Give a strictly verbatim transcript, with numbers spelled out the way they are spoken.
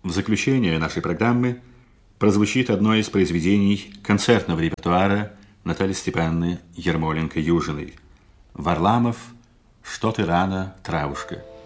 В заключение нашей программы прозвучит одно из произведений концертного репертуара Натальи Степановны Ермоленко-Южиной. Варламов «Что ты рано, травушка».